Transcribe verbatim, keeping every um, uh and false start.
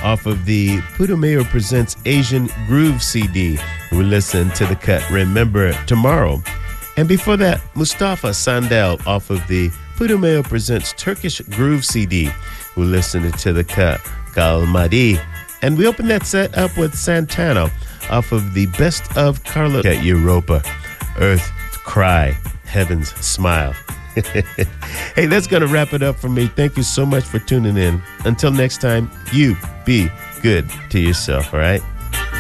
off of the Putumayo Presents Asian Groove C D. We listened to the cut Remember Tomorrow. And before that, Mustafa Sandel off of the Putumayo Presents Turkish Groove C D. We listened to the cut Kalmadi. And we opened that set up with Santana off of the Best of Carlos at Europa. Earth Cry, Heaven's Smile. Hey, that's going to wrap it up for me. Thank you so much for tuning in. Until next time, you be good to yourself, all right?